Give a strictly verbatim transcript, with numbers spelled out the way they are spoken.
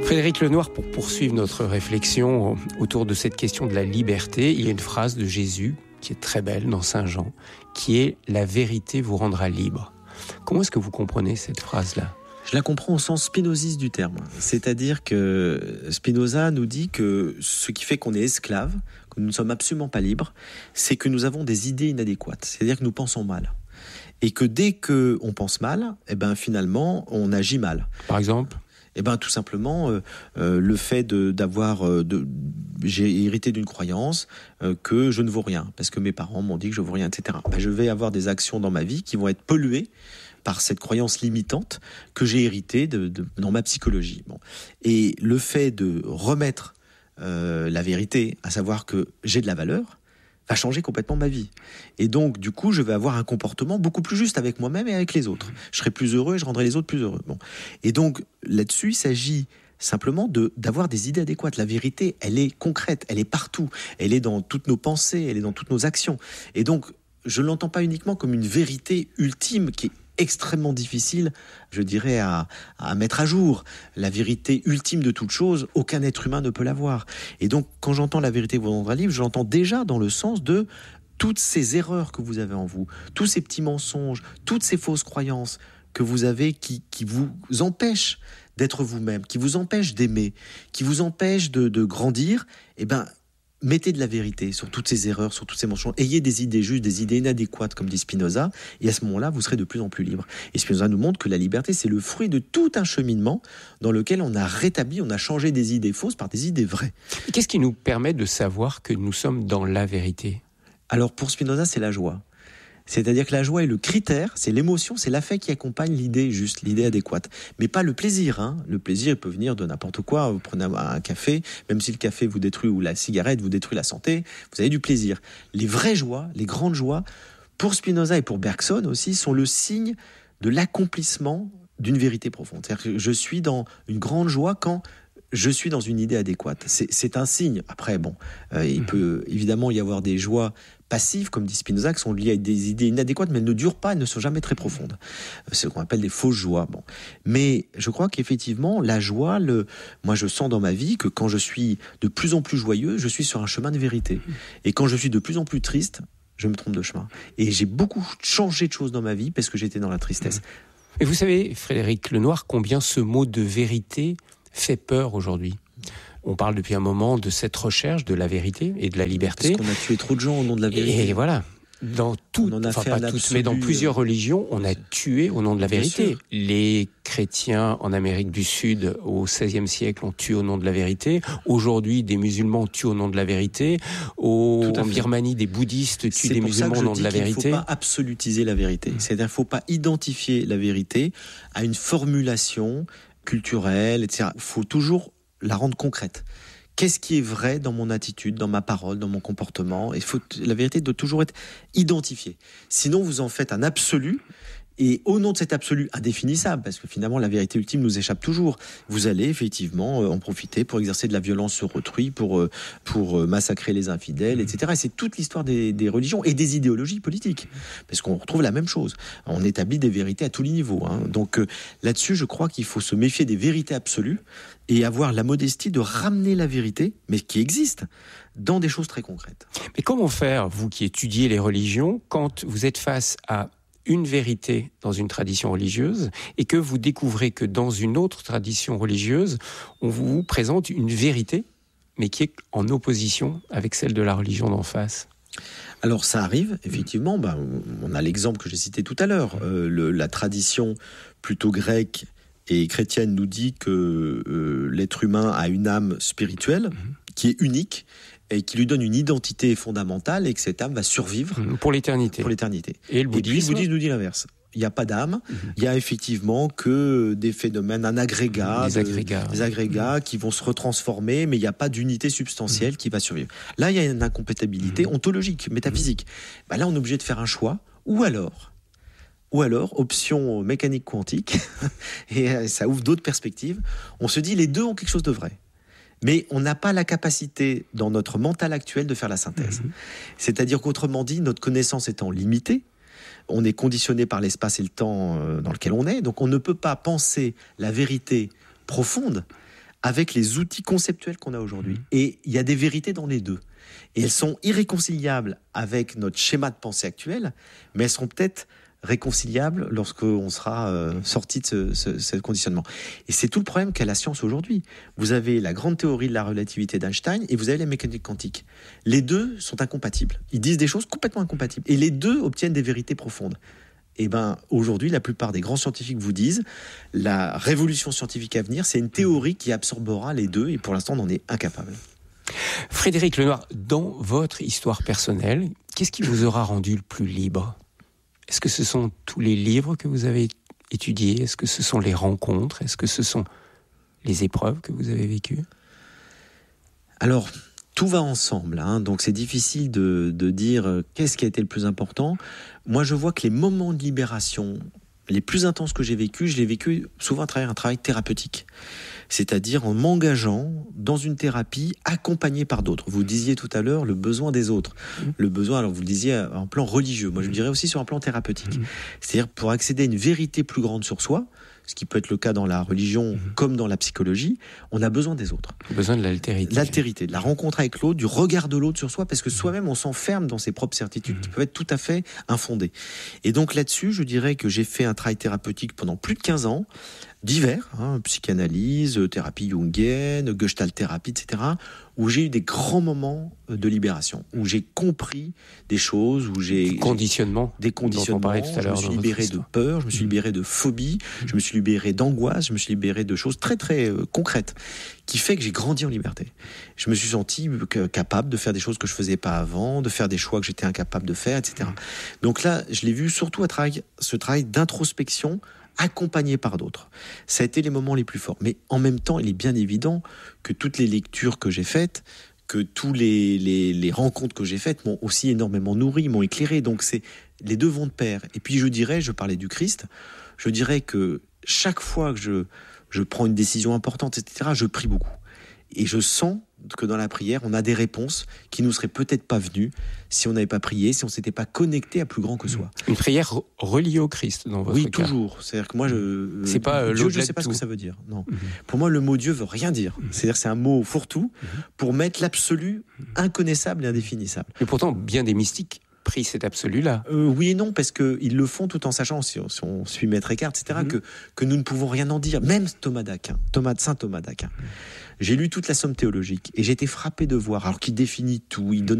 Frédéric Lenoir, pour poursuivre notre réflexion autour de cette question de la liberté, il y a une phrase de Jésus qui est très belle dans Saint Jean, qui est « La vérité vous rendra libre ». Comment est-ce que vous comprenez cette phrase-là ? Je la comprends au sens spinoziste du terme. C'est-à-dire que Spinoza nous dit que ce qui fait qu'on est esclave, que nous ne sommes absolument pas libres, c'est que nous avons des idées inadéquates. C'est-à-dire que nous pensons mal. Et que dès qu'on pense mal, eh ben finalement, on agit mal. Par exemple ? Eh ben tout simplement euh, euh, le fait de, d'avoir euh, de, j'ai hérité d'une croyance euh, que je ne vaux rien parce que mes parents m'ont dit que je vaux rien, et cetera. Ben, je vais avoir des actions dans ma vie qui vont être polluées par cette croyance limitante que j'ai héritée de, de, dans ma psychologie. Bon. Et le fait de remettre euh, la vérité, à savoir que j'ai de la valeur, va changer complètement ma vie. Et donc, du coup, je vais avoir un comportement beaucoup plus juste avec moi-même et avec les autres. Je serai plus heureux et je rendrai les autres plus heureux. Bon. Et donc, là-dessus, il s'agit simplement de, d'avoir des idées adéquates. La vérité, elle est concrète, elle est partout. Elle est dans toutes nos pensées, elle est dans toutes nos actions. Et donc, je ne l'entends pas uniquement comme une vérité ultime qui est extrêmement difficile, je dirais, à, à mettre à jour. La vérité ultime de toute chose, aucun être humain ne peut l'avoir. Et donc, quand j'entends la vérité vous rendra libre, je l'entends déjà dans le sens de toutes ces erreurs que vous avez en vous, tous ces petits mensonges, toutes ces fausses croyances que vous avez qui, qui vous empêchent d'être vous-même, qui vous empêchent d'aimer, qui vous empêchent de, de grandir, eh ben, mettez de la vérité sur toutes ces erreurs, sur toutes ces mensonges. Ayez des idées justes, des idées inadéquates, comme dit Spinoza, et à ce moment-là, vous serez de plus en plus libre. Et Spinoza nous montre que la liberté, c'est le fruit de tout un cheminement dans lequel on a rétabli, on a changé des idées fausses par des idées vraies. Et qu'est-ce qui nous permet de savoir que nous sommes dans la vérité ? Alors, pour Spinoza, c'est la joie. C'est-à-dire que la joie est le critère, c'est l'émotion, c'est l'affect qui accompagne l'idée juste, l'idée adéquate. Mais pas le plaisir. Hein. Le plaisir peut venir de n'importe quoi. Vous prenez un café, même si le café vous détruit ou la cigarette vous détruit la santé, vous avez du plaisir. Les vraies joies, les grandes joies, pour Spinoza et pour Bergson aussi, sont le signe de l'accomplissement d'une vérité profonde. C'est-à-dire que je suis dans une grande joie quand je suis dans une idée adéquate. C'est, c'est un signe. Après, bon, euh, il mmh. peut évidemment y avoir des joies passives, comme dit Spinoza, qui sont liées à des idées inadéquates, mais elles ne durent pas, elles ne sont jamais très profondes. C'est ce qu'on appelle des fausses joies. Bon. Mais je crois qu'effectivement, la joie, le... moi je sens dans ma vie que quand je suis de plus en plus joyeux, je suis sur un chemin de vérité. Et quand je suis de plus en plus triste, je me trompe de chemin. Et j'ai beaucoup changé de choses dans ma vie parce que j'étais dans la tristesse. Et vous savez, Frédéric Lenoir, combien ce mot de vérité fait peur aujourd'hui. On parle depuis un moment de cette recherche de la vérité et de la liberté. Parce qu'on a tué trop de gens au nom de la vérité. Et voilà, dans tout, enfin pas toutes, mais dans plusieurs religions, on a tué au nom de la vérité. Les chrétiens en Amérique du Sud au seizième siècle ont tué au nom de la vérité. Aujourd'hui, des musulmans tuent au nom de la vérité. Au, en Birmanie, des bouddhistes tuent des musulmans au nom de la vérité. Il ne faut pas absolutiser la vérité. C'est-à-dire qu'il ne faut pas identifier la vérité à une formulation culturelle, et cetera. Il faut toujours la rendre concrète. Qu'est-ce qui est vrai dans mon attitude, dans ma parole, dans mon comportement ? Il faut, la vérité doit toujours être identifiée. Sinon, vous en faites un absolu, et au nom de cet absolu indéfinissable, parce que finalement, la vérité ultime nous échappe toujours, vous allez effectivement en profiter pour exercer de la violence sur autrui, pour, pour massacrer les infidèles, et cetera. Et c'est toute l'histoire des, des religions et des idéologies politiques, parce qu'on retrouve la même chose. On établit des vérités à tous les niveaux. Hein. Donc euh, là-dessus, je crois qu'il faut se méfier des vérités absolues et avoir la modestie de ramener la vérité, mais qui existe, dans des choses très concrètes. Mais comment faire, vous qui étudiez les religions, quand vous êtes face à une vérité dans une tradition religieuse et que vous découvrez que dans une autre tradition religieuse, on vous présente une vérité, mais qui est en opposition avec celle de la religion d'en face ? Alors ça arrive, effectivement, ben, on a l'exemple que j'ai cité tout à l'heure, euh, le, la tradition plutôt grecque et chrétienne nous dit que euh, l'être humain a une âme spirituelle qui est unique et qui lui donne une identité fondamentale et que cette âme va survivre pour l'éternité. Pour l'éternité. Et le bouddhisme, et puis, le bouddhisme nous dit l'inverse. Il n'y a pas d'âme, mmh. il y a effectivement que des phénomènes, un agrégat, des agrégats, de, des agrégats mmh. qui vont se retransformer, mais il n'y a pas d'unité substantielle mmh. qui va survivre. Là, il y a une incompatibilité mmh. ontologique, métaphysique. Mmh. Ben là, on est obligé de faire un choix, ou alors, ou alors, option mécanique quantique, et ça ouvre d'autres perspectives, on se dit les deux ont quelque chose de vrai. Mais on n'a pas la capacité, dans notre mental actuel, de faire la synthèse. Mmh. C'est-à-dire qu'autrement dit, notre connaissance étant limitée, on est conditionné par l'espace et le temps dans lequel on est, donc on ne peut pas penser la vérité profonde avec les outils conceptuels qu'on a aujourd'hui. Mmh. Et il y a des vérités dans les deux. Et elles sont irréconciliables avec notre schéma de pensée actuel, mais elles seront peut-être réconciliables lorsqu'on sera euh, sorti de ce, ce, ce conditionnement. Et c'est tout le problème qu'a la science aujourd'hui. Vous avez la grande théorie de la relativité d'Einstein et vous avez la mécanique quantique. Les deux sont incompatibles. Ils disent des choses complètement incompatibles. Et les deux obtiennent des vérités profondes. Et ben aujourd'hui, la plupart des grands scientifiques vous disent la révolution scientifique à venir, c'est une théorie qui absorbera les deux. Et pour l'instant, on en est incapable. Frédéric Lenoir, dans votre histoire personnelle, qu'est-ce qui vous aura rendu le plus libre ? Est-ce que ce sont tous les livres que vous avez étudiés ? Est-ce que ce sont les rencontres ? Est-ce que ce sont les épreuves que vous avez vécues ? Alors, tout va ensemble, hein, donc c'est difficile de, de dire euh, qu'est-ce qui a été le plus important. Moi, je vois que les moments de libération les plus intenses que j'ai vécus, je les ai vécus souvent à travers un travail thérapeutique. C'est-à-dire en m'engageant dans une thérapie accompagnée par d'autres. Vous disiez tout à l'heure le besoin des autres. Mmh. Le besoin, alors vous le disiez en plan religieux. Moi, je le dirais aussi sur un plan thérapeutique. Mmh. C'est-à-dire pour accéder à une vérité plus grande sur soi, ce qui peut être le cas dans la religion mmh. comme dans la psychologie, on a besoin des autres. Besoin de l'altérité. L'altérité, de la rencontre avec l'autre, du regard de l'autre sur soi, parce que soi-même, on s'enferme dans ses propres certitudes mmh. qui peuvent être tout à fait infondées. Et donc là-dessus, je dirais que j'ai fait un travail thérapeutique pendant plus de quinze ans, divers, hein, psychanalyse, thérapie jungienne, gestalt thérapie, et cetera, où j'ai eu des grands moments de libération, où j'ai compris des choses, où j'ai... Conditionnement. Des conditionnements. Tout à l'heure, je me suis libéré de peur, je me suis libéré de phobie, mmh. je me suis libéré d'angoisse, je me suis libéré de choses très très euh, concrètes, qui fait que j'ai grandi en liberté. Je me suis senti que, capable de faire des choses que je faisais pas avant, de faire des choix que j'étais incapable de faire, et cetera. Mmh. Donc là, je l'ai vu surtout à travers ce travail d'introspection, accompagné par d'autres. Ça a été les moments les plus forts. Mais en même temps, il est bien évident que toutes les lectures que j'ai faites, que tous les, les, les rencontres que j'ai faites m'ont aussi énormément nourri, m'ont éclairé. Donc c'est, les deux vont de pair. Et puis je dirais, je parlais du Christ, je dirais que chaque fois que je, je prends une décision importante, et cetera, je prie beaucoup. Et je sens que dans la prière, on a des réponses qui nous seraient peut-être pas venues si on n'avait pas prié, si on s'était pas connecté à plus grand que soi. Une prière reliée au Christ dans votre oui, cas. Oui, toujours. C'est-à-dire que moi, je, c'est pas euh, Dieu, je ne sais pas tout. Ce que ça veut dire. Non. Mm-hmm. Pour moi, le mot Dieu veut rien dire. Mm-hmm. C'est-à-dire que c'est un mot fourre-tout mm-hmm. pour mettre l'absolu inconnaissable et indéfinissable. Mais pourtant, bien des mystiques prient cet absolu-là. Euh, oui et non, parce qu'ils le font tout en sachant, si on, si on suit Maître Eckhart, et cetera, mm-hmm. que, que nous ne pouvons rien en dire. Même Thomas d'Aquin, Thomas, Saint Thomas d'Aquin. Mm-hmm. J'ai lu toute la somme théologique et j'ai été frappé de voir, alors qu'il définit tout, il donne